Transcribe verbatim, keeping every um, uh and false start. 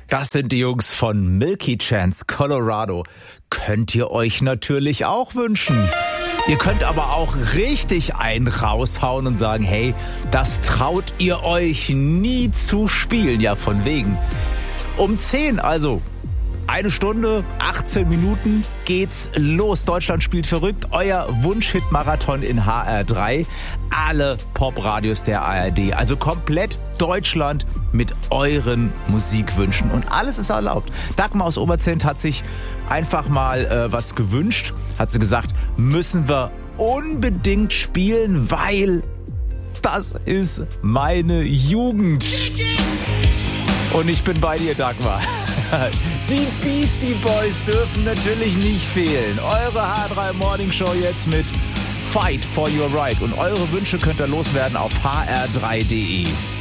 Das sind die Jungs von Milky Chance, Colorado. Könnt ihr euch natürlich auch wünschen. Ihr könnt aber auch richtig einen raushauen und sagen, hey, das traut ihr euch nie zu spielen. Ja, von wegen. Um zehn, also eine Stunde, achtzehn Minuten geht's los. Deutschland spielt verrückt. Euer Wunsch-Hit-Marathon in H R drei. Alle Pop-Radios der A R D. Also komplett Deutschland mit euren Musikwünschen. Und alles ist erlaubt. Dagmar aus Oberzent hat sich einfach mal äh, was gewünscht. Hat sie gesagt, müssen wir unbedingt spielen, weil das ist meine Jugend. Und ich bin bei dir, Dagmar. Die Beastie Boys dürfen natürlich nicht fehlen. Eure H R drei Morning Show jetzt mit Fight for Your Right. Und eure Wünsche könnt ihr loswerden auf h r drei punkt d e.